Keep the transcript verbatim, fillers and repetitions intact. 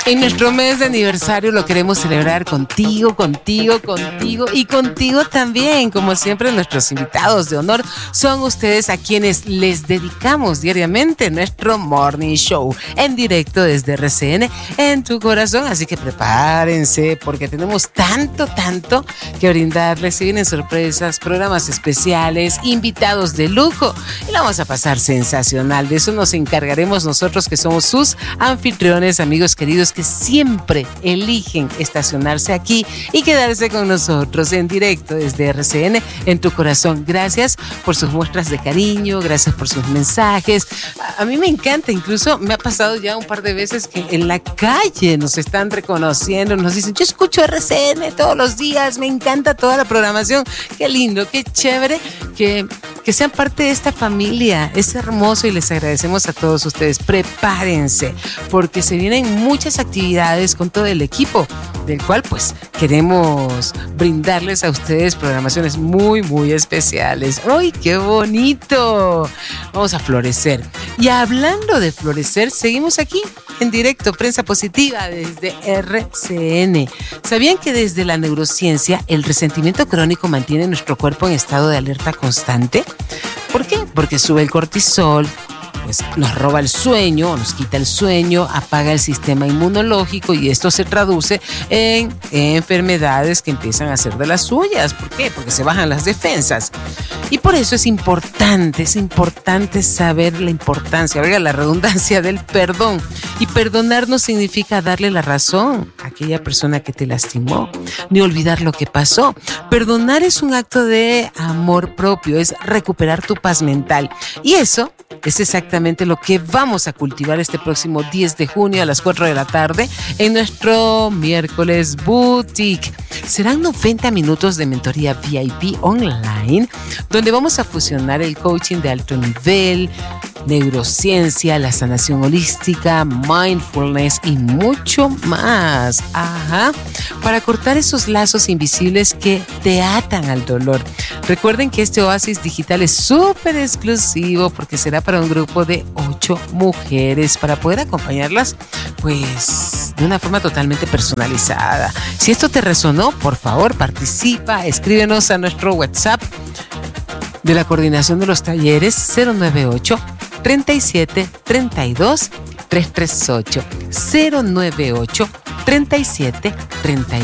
En nuestro mes de aniversario lo queremos celebrar contigo, contigo, contigo y contigo también. Como siempre, nuestros invitados de honor son ustedes, a quienes les dedicamos diariamente nuestro Morning Show en directo desde R C N en tu corazón. Así que prepárense, porque tenemos tanto, tanto que brindarles. Se vienen sorpresas, programas especiales, invitados de lujo y la vamos a pasar sensacional. De eso nos encargaremos nosotros, que somos sus anfitriones, amigos queridos, que siempre eligen estacionarse aquí y quedarse con nosotros en directo desde R C N en tu corazón. Gracias por sus muestras de cariño, gracias por sus mensajes. A, a mí me encanta, incluso me ha pasado ya un par de veces que en la calle nos están reconociendo, nos dicen: yo escucho R C N todos los días, me encanta toda la programación. Qué lindo, qué chévere que, que sean parte de esta familia. Es hermoso y les agradecemos a todos ustedes. Prepárense, porque se vienen muchas actividades con todo el equipo, del cual pues queremos brindarles a ustedes programaciones muy, muy especiales. ¡Ay, qué bonito! Vamos a florecer. Y hablando de florecer, seguimos aquí en directo, Prensa Positiva desde R C N. ¿Sabían que desde la neurociencia el resentimiento crónico mantiene nuestro cuerpo en estado de alerta constante? ¿Por qué? Porque sube el cortisol, pues nos roba el sueño, nos quita el sueño, apaga el sistema inmunológico, y esto se traduce en enfermedades que empiezan a hacer de las suyas. ¿Por qué? Porque se bajan las defensas. Y por eso es importante, es importante saber la importancia, valga la redundancia, del perdón. Y perdonar no significa darle la razón a aquella persona que te lastimó, ni olvidar lo que pasó. Perdonar es un acto de amor propio, es recuperar tu paz mental. Y eso es exactamente lo que vamos a cultivar este próximo diez de junio a las cuatro de la tarde en nuestro miércoles boutique. Serán noventa minutos de mentoría V I P online, donde vamos a fusionar el coaching de alto nivel, neurociencia, la sanación holística, mindfulness y mucho más. Ajá. Para cortar esos lazos invisibles que te atan al dolor. Recuerden que este oasis digital es súper exclusivo, porque será para un grupo de ocho mujeres, para poder acompañarlas pues de una forma totalmente personalizada. Si esto te resonó, por favor participa, escríbenos a nuestro WhatsApp de la coordinación de los talleres cero nueve ocho, treinta y siete, treinta y dos, trescientos treinta y ocho, cero nueve ocho, treinta y siete, treinta y dos.